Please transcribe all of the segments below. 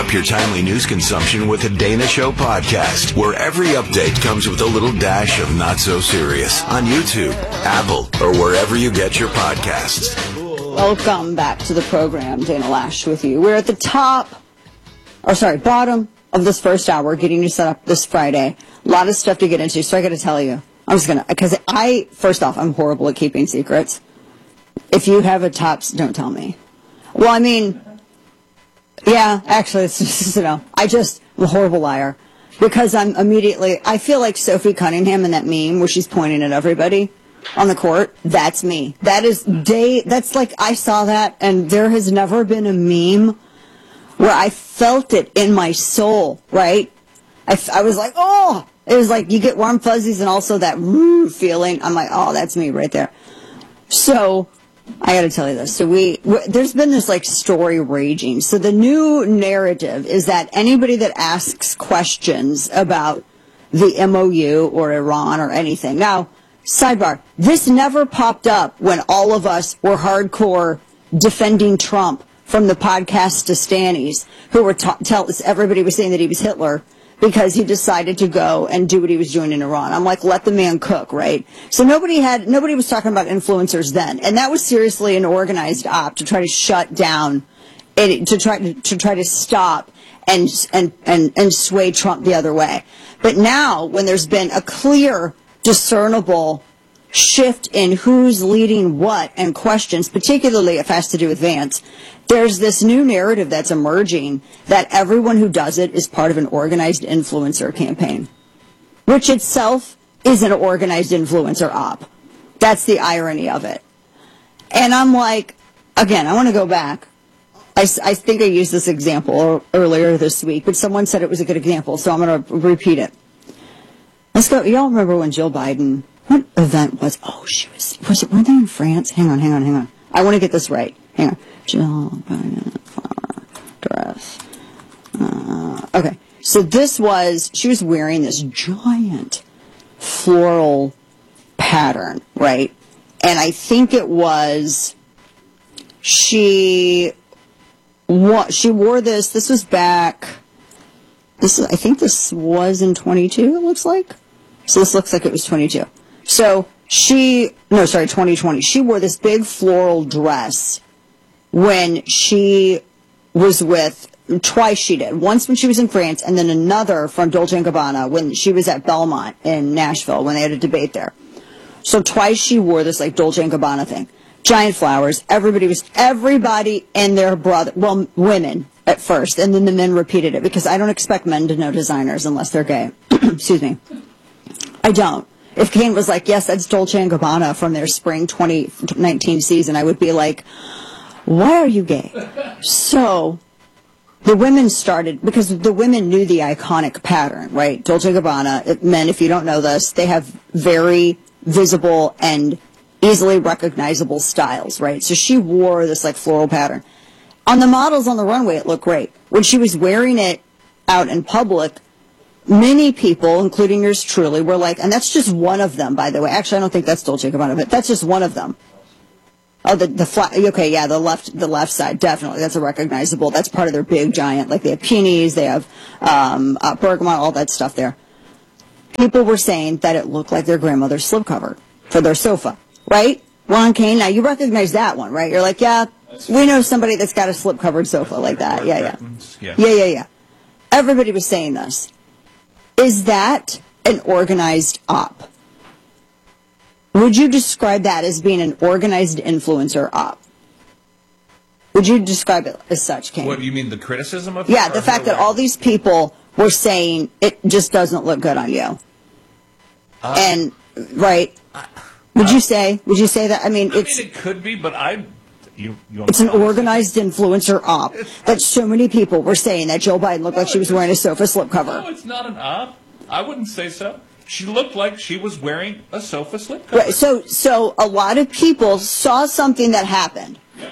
up your timely news consumption with the Dana Show podcast, where every update comes with a little dash of not so serious on YouTube, Apple, or wherever you get your podcasts. Welcome back to the program. Dana Lash with you. We're at the bottom of this first hour, getting you set up this Friday. A lot of stuff to get into, so I got to tell you. First off, I'm horrible at keeping secrets. If you have a tops, don't tell me. Well, I mean, yeah, actually, it's just, I'm a horrible liar. Because I feel like Sophie Cunningham in that meme where she's pointing at everybody on the court. That's me. That's like, I saw that, and there has never been a meme where I felt it in my soul, right? I was like, oh! It was like you get warm fuzzies and also that feeling. I'm like, oh, that's me right there. So I got to tell you this. So there's been this like story raging. So the new narrative is that anybody that asks questions about the MOU or Iran or anything. Now, sidebar, this never popped up when all of us were hardcore defending Trump from the podcast to Stannies, who were everybody was saying that he was Hitler because he decided to go and do what he was doing in Iran. I'm like, let the man cook, right? So nobody was talking about influencers then. And that was seriously an organized op to try to shut down, to try to stop and sway Trump the other way. But now, when there's been a clear, discernible shift in who's leading what and questions, particularly if it has to do with Vance, there's this new narrative that's emerging that everyone who does it is part of an organized influencer campaign, which itself is an organized influencer op. That's the irony of it. And I'm like, again, I want to go back. I think I used this example earlier this week, but someone said it was a good example, so I'm going to repeat it. Let's go. Y'all remember when Jill Biden, what event was? Oh, weren't they in France? Hang on. I want to get this right. Hang on. Jill Biden flower dress. Okay. So she was wearing this giant floral pattern, right? And I think it was, she wore this was back, I think this was in 22, it looks like. So this looks like it was 22. So 2020. She wore this big floral dress when she was twice she did. Once when she was in France, and then another from Dolce & Gabbana when she was at Belmont in Nashville when they had a debate there. So twice she wore this like Dolce & Gabbana thing. Giant flowers. Everybody and their brother, well, women at first, and then the men repeated it because I don't expect men to know designers unless they're gay. Excuse me. I don't. If Kane was like, yes, that's Dolce & Gabbana from their spring 2019 season, I would be like, why are you gay? So the women started, because the women knew the iconic pattern, right? Dolce & Gabbana, men, if you don't know this, they have very visible and easily recognizable styles, right? So she wore this like floral pattern. On the models on the runway, it looked great. When she was wearing it out in public, many people, including yours truly, were like, and that's just one of them, by the way. Actually, I don't think that's Dolce & Gabbana, but that's just one of them. Oh, the left side, definitely. That's a recognizable. That's part of their big giant. Like they have peonies, they have bergamot, all that stuff there. People were saying that it looked like their grandmother's slipcover for their sofa, right? Ron Kane, now you recognize that one, right? You're like, yeah, we know somebody that's got a slip-covered sofa like that. Yeah. Everybody was saying this. Is that an organized op? Would you describe that as being an organized influencer op? Would you describe it as such, Kane? What, you mean the criticism of it? Yeah, the fact that all these people were saying it just doesn't look good on you. Right. Would you say that? I mean, it could be, but it's an organized influencer op that so many people were saying that Joe Biden looked like she was wearing a sofa slipcover. No, it's not an op. I wouldn't say so. She looked like she was wearing a sofa slipcover. Right. So a lot of people saw something that happened. Yeah.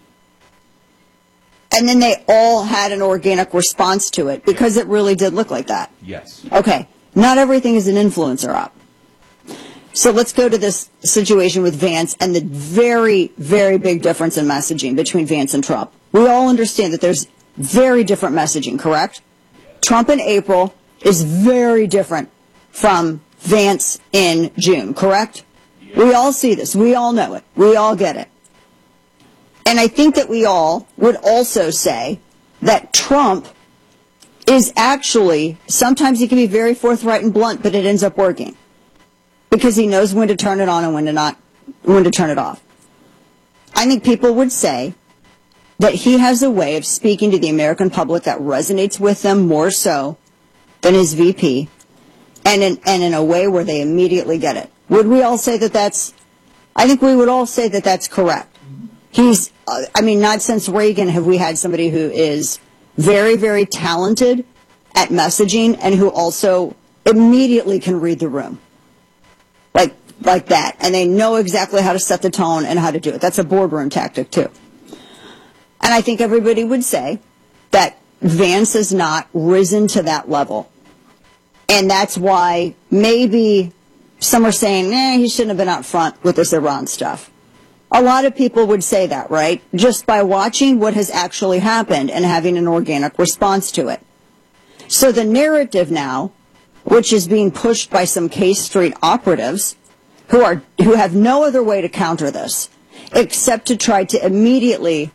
And then they all had an organic response to it because it really did look like that. Yes. Okay. Not everything is an influencer op. So let's go to this situation with Vance and the very, very big difference in messaging between Vance and Trump. We all understand that there's very different messaging, correct? Trump in April is very different from Vance in June, correct? We all see this. We all know it. We all get it. And I think that we all would also say that Trump is actually, sometimes he can be very forthright and blunt, but it ends up working. Because he knows when to turn it on and when to turn it off. I think people would say that he has a way of speaking to the American public that resonates with them more so than his VP, and in a way where they immediately get it. Would we all say that that's, I think we would all say that that's correct. He's, not since Reagan have we had somebody who is very, very talented at messaging and who also immediately can read the room. Like that. And they know exactly how to set the tone and how to do it. That's a boardroom tactic, too. And I think everybody would say that Vance has not risen to that level. And that's why maybe some are saying, he shouldn't have been out front with this Iran stuff. A lot of people would say that, right? Just by watching what has actually happened and having an organic response to it. So the narrative now, which is being pushed by some K Street operatives who have no other way to counter this except to try to immediately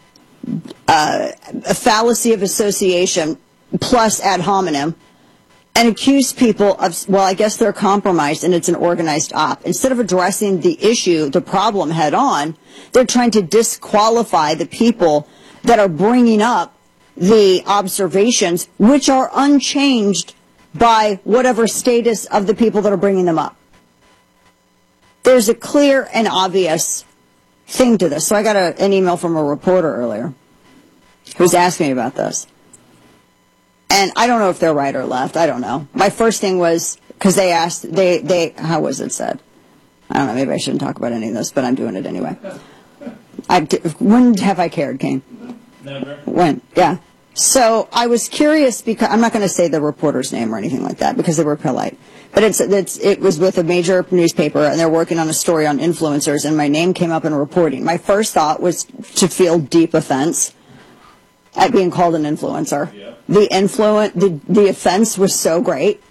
a fallacy of association plus ad hominem and accuse people of, well, I guess they're compromised and it's an organized op. Instead of addressing the issue, the problem head on, they're trying to disqualify the people that are bringing up the observations, which are unchanged by whatever status of the people that are bringing them up. There's a clear and obvious thing to this. So I got an email from a reporter earlier who was asking me about this. And I don't know if they're right or left. I don't know. My first thing was, because they asked, how was it said? I don't know, maybe I shouldn't talk about any of this, but I'm doing it anyway. When have I cared, Kane? Never. When? Yeah. So I was curious because I'm not going to say the reporter's name or anything like that because they were polite. But it was with a major newspaper and they're working on a story on influencers and my name came up in reporting. My first thought was to feel deep offense at being called an influencer. Yeah. The offense was so great.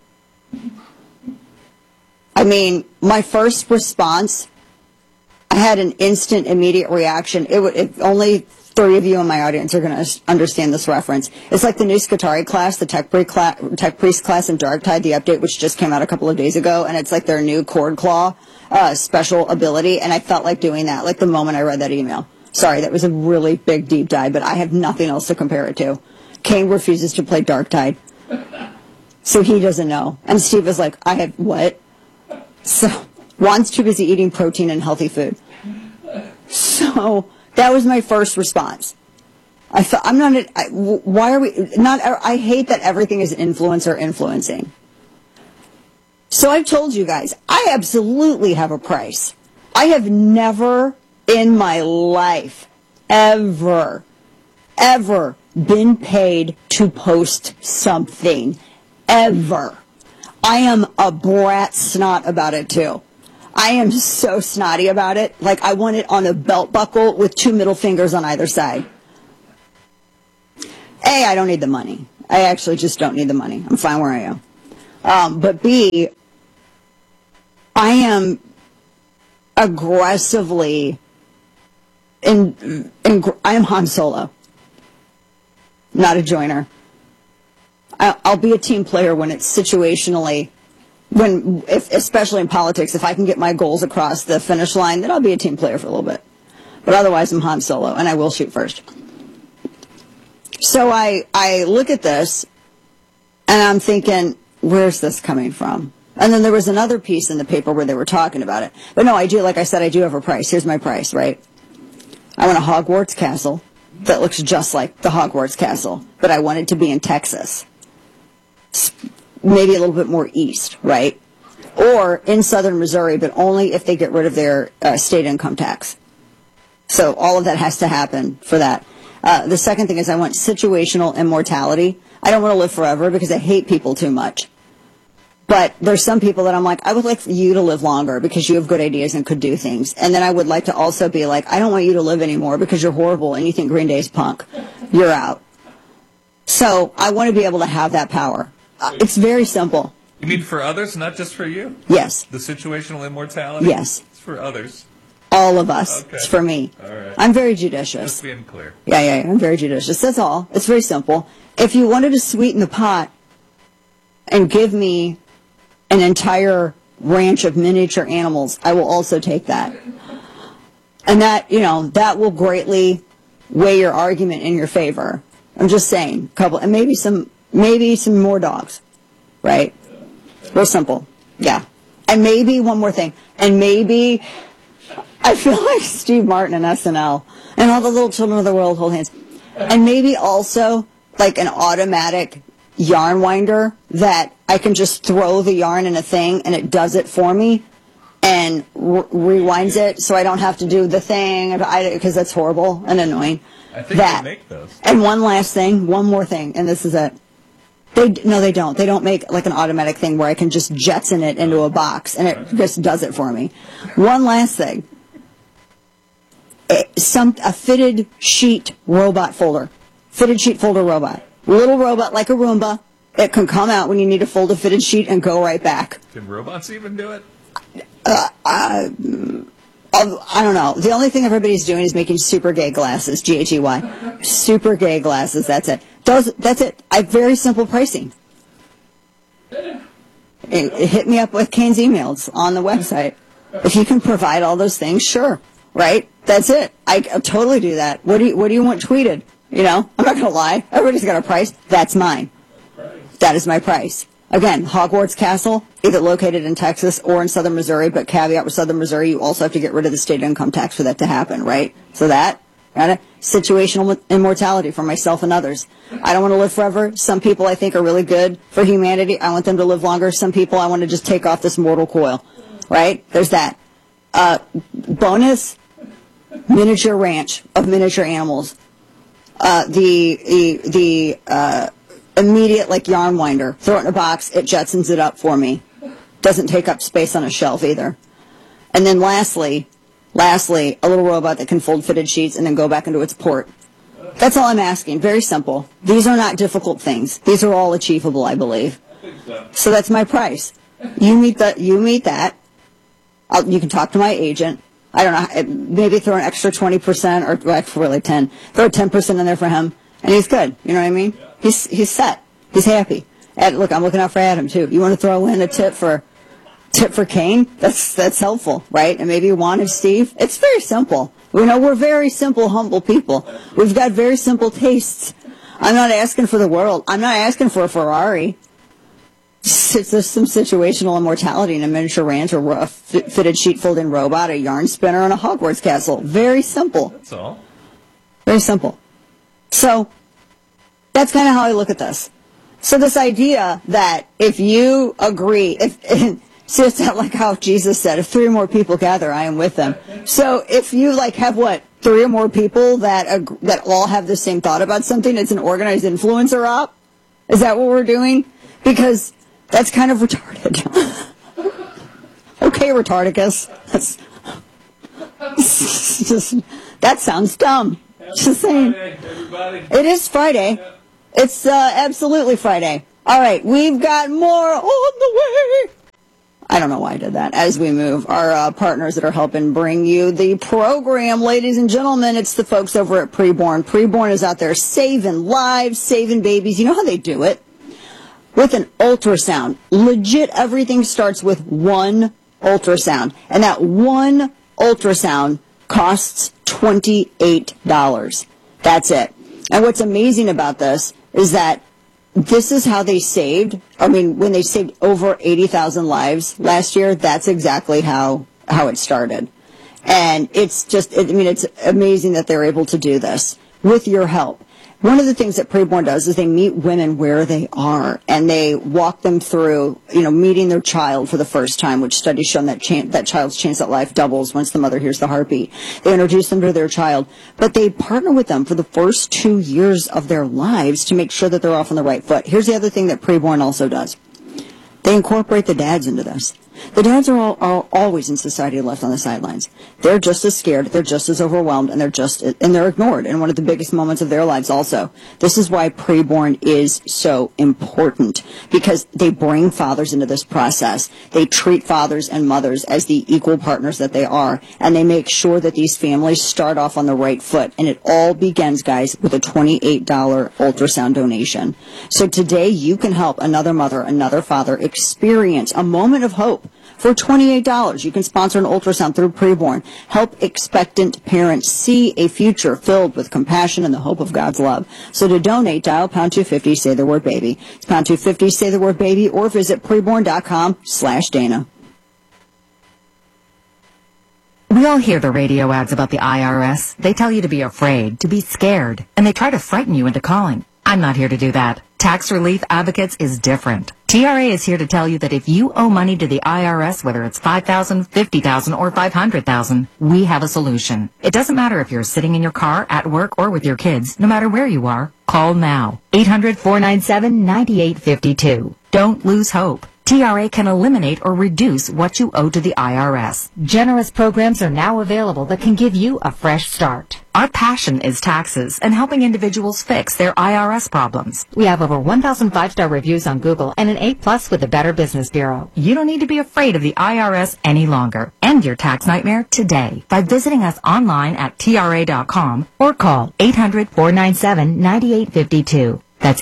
I mean, my first response, I had an instant, immediate reaction. If only 3 of you in my audience are going to understand this reference. It's like the new Scutari class, the Tech Priest class in Darktide, the update which just came out a couple of days ago, and it's like their new Cord Claw special ability, and I felt like doing that, like the moment I read that email. Sorry, that was a really big deep dive, but I have nothing else to compare it to. Kane refuses to play Darktide, so he doesn't know. And Steve is like, I have what? So Juan's too busy eating protein and healthy food. So that was my first response. I thought, why are we not? I hate that everything is influencer influencing. So I've told you guys, I absolutely have a price. I have never in my life ever been paid to post something. Ever. I am a brat snot about it too. I am so snotty about it. Like I want it on a belt buckle with 2 middle fingers on either side. A, I don't need the money. I actually just don't need the money. I'm fine where I am. But B, I am aggressively I am Han Solo, not a joiner. I'll be a team player when it's situationally, especially in politics, if I can get my goals across the finish line, then I'll be a team player for a little bit. But otherwise, I'm Han Solo, and I will shoot first. So I look at this, and I'm thinking, where's this coming from? And then there was another piece in the paper where they were talking about it. But no, I do, like I said, I do have a price. Here's my price, right? I want a Hogwarts castle that looks just like the Hogwarts castle, but I want it to be in Texas. Maybe a little bit more east, right? Or in southern Missouri, but only if they get rid of their state income tax. So all of that has to happen for that. The second thing is I want situational immortality. I don't want to live forever because I hate people too much. But there's some people that I'm like, I would like for you to live longer because you have good ideas and could do things. And then I would like to also be like, I don't want you to live anymore because you're horrible and you think Green Day's punk. You're out. So I want to be able to have that power. It's very simple. You mean for others, not just for you? Yes. The situational immortality? Yes. It's for others. All of us. Okay. It's for me. All right. I'm very judicious. Just being clear. Yeah, I'm very judicious. That's all. It's very simple. If you wanted to sweeten the pot and give me an entire ranch of miniature animals, I will also take that. And that, that will greatly weigh your argument in your favor. I'm just saying, and maybe some more dogs, right? Real simple. Yeah. And maybe one more thing. And maybe I feel like Steve Martin and SNL and all the little children of the world hold hands. And maybe also like an automatic yarn winder that I can just throw the yarn in a thing and it does it for me and rewinds it so I don't have to do the thing because that's horrible and annoying. I think they make those. And one more thing, and this is it. No, they don't. They don't make like an automatic thing where I can just jetson it into a box and it just does it for me. One last thing. A fitted sheet robot folder. Fitted sheet folder robot. Little robot like a Roomba. It can come out when you need to fold a fitted sheet and go right back. Can robots even do it? I don't know. The only thing everybody's doing is making super gay glasses. GHEY. Super gay glasses. That's it. That's it. Very simple pricing. Hit me up with Kane's emails on the website. If you can provide all those things, sure. Right? That's it. I totally do that. What do you want tweeted? I'm not going to lie. Everybody's got a price. That's mine. That is my price. Again, Hogwarts Castle, either located in Texas or in southern Missouri, but caveat with southern Missouri, you also have to get rid of the state income tax for that to happen, right? So that, situational immortality for myself and others. I don't want to live forever. Some people I think are really good for humanity. I want them to live longer. Some people I want to just take off this mortal coil, right? There's that. Bonus, miniature ranch of miniature animals. The immediate like yarn winder. Throw it in a box, it jetsons it up for me. Doesn't take up space on a shelf either. And then lastly, a little robot that can fold fitted sheets and then go back into its port. That's all I'm asking. Very simple. These are not difficult things. These are all achievable, I believe. So that's my price. You meet that. You can talk to my agent. I don't know, maybe throw an extra 20% or really 10. Throw 10% in there for him, and he's good. You know what I mean? He's set. He's happy. Look, I'm looking out for Adam too. You want to throw in a tip for Kane? That's helpful, right? And maybe you wanted Steve. It's very simple. We're very simple, humble people. We've got very simple tastes. I'm not asking for the world. I'm not asking for a Ferrari. It's just some situational immortality in a miniature ranch, a fitted sheet folding robot, a yarn spinner, and a Hogwarts castle. Very simple. That's all. Very simple. So that's kind of how I look at this. So this idea that if you agree, see, it's not like how Jesus said, if 3 or more people gather, I am with them. So if you have 3 or more people that all have the same thought about something, it's an organized influencer op. Is that what we're doing? Because that's kind of retarded. Okay, retardicus. That sounds dumb. Just saying. It is Friday. It's absolutely Friday. All right, we've got more on the way. I don't know why I did that. As we move, our partners that are helping bring you the program, ladies and gentlemen, it's the folks over at Preborn. Preborn is out there saving lives, saving babies. You know how they do it? With an ultrasound. Legit, everything starts with one ultrasound. And that one ultrasound costs $28. That's it. And what's amazing about this is that this is how they saved. When they saved over 80,000 lives last year, that's exactly how it started. And it's it's amazing that they're able to do this with your help. One of the things that Preborn does is they meet women where they are, and they walk them through, meeting their child for the first time, which studies show that child's chance at life doubles once the mother hears the heartbeat. They introduce them to their child, but they partner with them for the first 2 years of their lives to make sure that they're off on the right foot. Here's the other thing that Preborn also does. They incorporate the dads into this. The dads are always in society left on the sidelines. They're just as scared, they're just as overwhelmed, and they're ignored in one of the biggest moments of their lives also. This is why preborn is so important, because they bring fathers into this process. They treat fathers and mothers as the equal partners that they are, and they make sure that these families start off on the right foot. And it all begins, guys, with a $28 ultrasound donation. So today you can help another mother, another father experience a moment of hope. For $28, you can sponsor an ultrasound through Preborn. Help expectant parents see a future filled with compassion and the hope of God's love. So to donate, dial pound 250, say the word baby. It's pound 250, say the word baby, or visit preborn.com/Dana. We all hear the radio ads about the IRS. They tell you to be afraid, to be scared, and they try to frighten you into calling. I'm not here to do that. Tax Relief Advocates is different. TRA is here to tell you that if you owe money to the IRS, whether it's $5,000, $50,000, or $500,000, we have a solution. It doesn't matter if you're sitting in your car, at work, or with your kids. No matter where you are, call now. 800-497-9852. Don't lose hope. TRA can eliminate or reduce what you owe to the IRS. Generous programs are now available that can give you a fresh start. Our passion is taxes and helping individuals fix their IRS problems. We have over 1,000 5-star reviews on Google and an A+ with the Better Business Bureau. You don't need to be afraid of the IRS any longer. End your tax nightmare today by visiting us online at TRA.com or call 800-497-9852. That's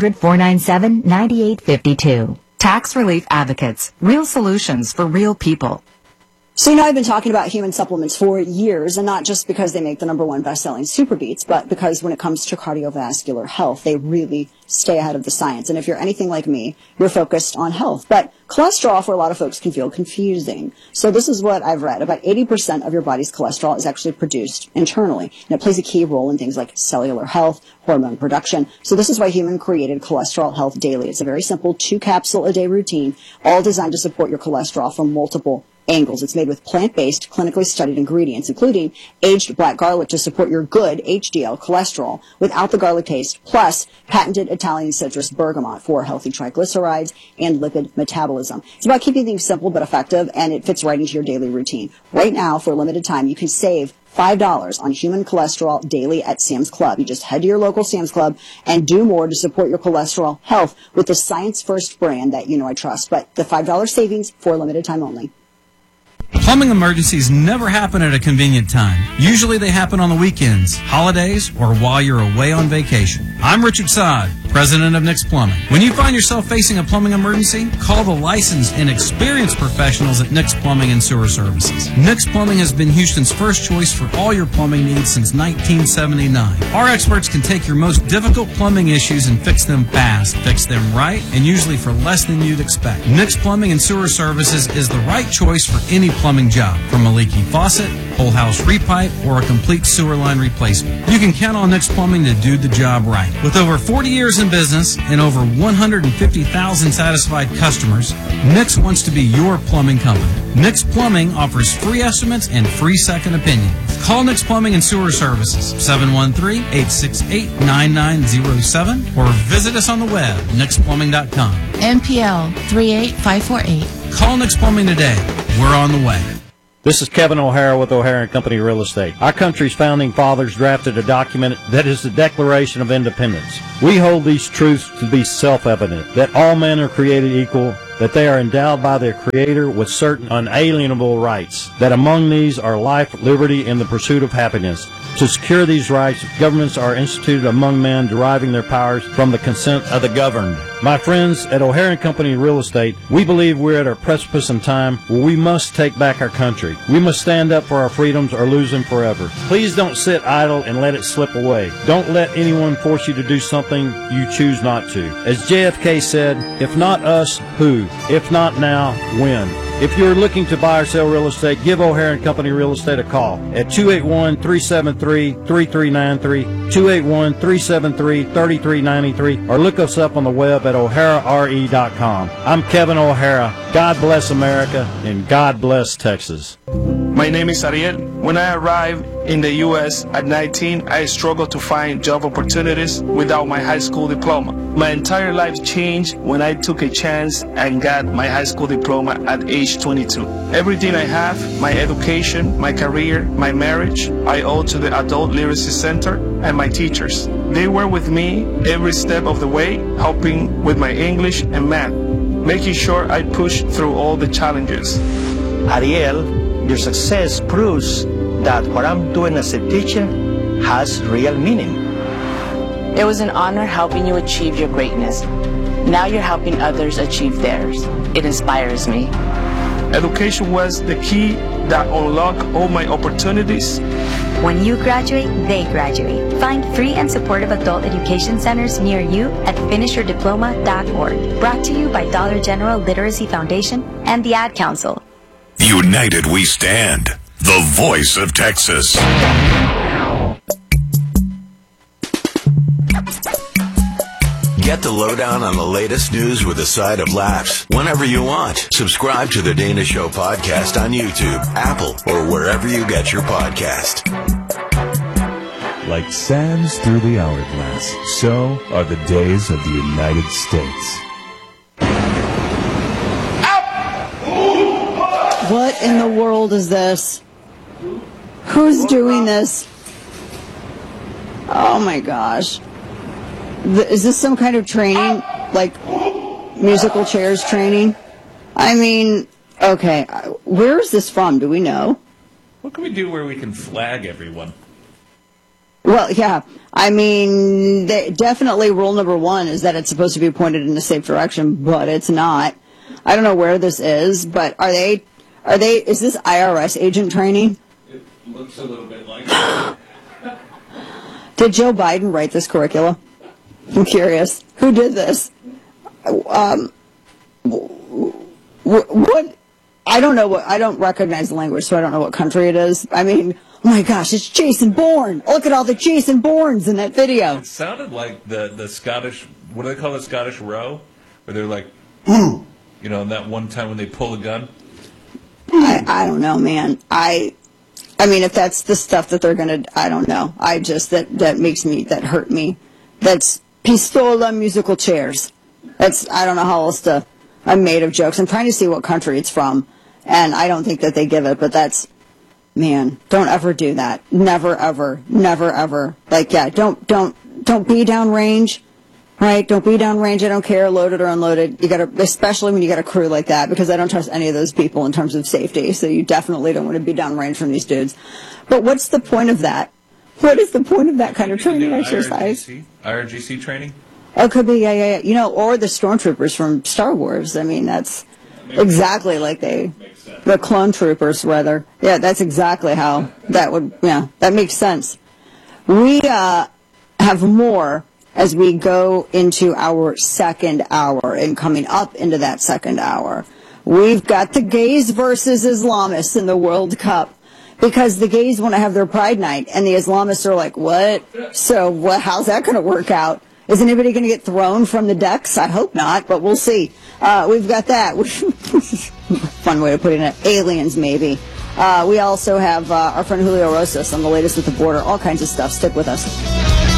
800-497-9852. Tax Relief Advocates. Real solutions for real people. So, you know, I've been talking about human supplements for years, and not just because they make the #1 best-selling Super Beats, but because when it comes to cardiovascular health, they really stay ahead of the science. And if you're anything like me, you're focused on health. But cholesterol, for a lot of folks, can feel confusing. So this is what I've read. About 80% of your body's cholesterol is actually produced internally, and it plays a key role in things like cellular health, hormone production. So this is why Human created Cholesterol Health Daily. It's a very simple 2-capsule-a-day routine, all designed to support your cholesterol from multiple angles. It's made with plant-based, clinically studied ingredients, including aged black garlic to support your good HDL cholesterol without the garlic taste, plus patented Italian citrus bergamot for healthy triglycerides and lipid metabolism. It's about keeping things simple but effective, and it fits right into your daily routine. Right now, for a limited time, you can save $5 on Human Cholesterol Daily at Sam's Club. You just head to your local Sam's Club and do more to support your cholesterol health with the Science First brand that you know I trust. But the $5 savings for a limited time only. Plumbing emergencies never happen at a convenient time. Usually they happen on the weekends, holidays, or while you're away on vacation. I'm Richard Sod, president of Nick's Plumbing. When you find yourself facing a plumbing emergency, call the licensed and experienced professionals at Nick's Plumbing and Sewer Services. Nick's Plumbing has been Houston's first choice for all your plumbing needs since 1979. Our experts can take your most difficult plumbing issues and fix them fast, fix them right, and usually for less than you'd expect. Nick's Plumbing and Sewer Services is the right choice for any plumbing job, from a leaky faucet, whole house repipe, or a complete sewer line replacement. You can count on Nick's Plumbing to do the job right. With over 40 years in business and over 150,000 satisfied customers, Nick's wants to be your plumbing company. Nick's Plumbing offers free estimates and free second opinions. Call Nick's Plumbing and Sewer Services, 713-868-9907, or visit us on the web, nicksplumbing.com. NPL 38548. Call Nick's Plumbing today. We're on the way. This is Kevin O'Hara with O'Hara & Company Real Estate. Our country's founding fathers drafted a document that is the Declaration of Independence. We hold these truths to be self-evident, that all men are created equal, that they are endowed by their Creator with certain unalienable rights, that among these are life, liberty, and the pursuit of happiness. To secure these rights, governments are instituted among men, deriving their powers from the consent of the governed. My friends, at O'Hara & Company Real Estate, we believe we're at a precipice in time where we must take back our country. We must stand up for our freedoms or lose them forever. Please don't sit idle and let it slip away. Don't let anyone force you to do something you choose not to. As JFK said, if not us, who? If not now, when? If you're looking to buy or sell real estate, give O'Hara & Company Real Estate a call at 281-373-3393, 281-373-3393, or look us up on the web at o'harare.com. I'm Kevin O'Hara. God bless America, and God bless Texas. My name is Ariel. When I arrived In the U.S., at 19, I struggled to find job opportunities without my high school diploma. My entire life changed when I took a chance and got my high school diploma at age 22. Everything I have, my education, my career, my marriage, I owe to the Adult Literacy Center and my teachers. They were with me every step of the way, helping with my English and math, making sure I pushed through all the challenges. Ariel, your success proves that what I'm doing as a teacher has real meaning. It was an honor helping you achieve your greatness. Now you're helping others achieve theirs. It inspires me. Education was the key that unlocked all my opportunities. When you graduate, they graduate. Find free and supportive adult education centers near you at finishyourdiploma.org. Brought to you by Dollar General Literacy Foundation and the Ad Council. United we stand. The voice of Texas. Get the lowdown on the latest news with a side of laughs whenever you want. Subscribe to the Dana Show podcast on YouTube, Apple, or wherever you get your podcast. Like sands through the hourglass, so are the days of the United States. What in the world is this? Who's doing this? Oh my gosh. Is this some kind of training? Like musical chairs training? I mean, okay. Where is this from? Do we know? What can we do where we can flag everyone? Well, yeah. I mean, definitely rule number one is that it's supposed to be pointed in a safe direction, but it's not. I don't know where this is, but is this IRS agent training? It looks a little bit like it. Did Joe Biden write this curricula? I'm curious. Who did this? What? I don't know I don't recognize the language, so I don't know what country it is. I mean, oh my gosh, it's Jason Bourne. Look at all the Jason Bournes in that video. It sounded like the Scottish, what do they call it, Scottish row? Where they're like, ooh, you know, that one time when they pull a gun. I don't know, man. I mean, if that's the stuff that they're going to, I don't know. That hurt me. That's pistola musical chairs. I don't know how else I'm made of jokes. I'm trying to see what country it's from, and I don't think that they give it, but man, don't ever do that. Never, ever, never, ever. Like, yeah, don't be downrange. Right, don't be downrange. I don't care, loaded or unloaded. You gotta, especially when you got a crew like that, because I don't trust any of those people in terms of safety. So you definitely don't want to be downrange from these dudes. But what's the point of that? What is the point of that kind of training exercise? IRGC training? Oh, could be, yeah. You know, or the stormtroopers from Star Wars. I mean, that's exactly like the clone troopers, rather. Yeah, that's exactly how that would. Yeah, that makes sense. We have more as we go into our second hour, and coming up into that second hour, we've got the gays versus Islamists in the World Cup, because the gays want to have their Pride Night, and the Islamists are like, what? So how's that going to work out? Is anybody going to get thrown from the decks? I hope not, but we'll see. We've got that. Fun way to put it. Aliens, maybe. We also have our friend Julio Rosas on the latest with the border. All kinds of stuff. Stick with us.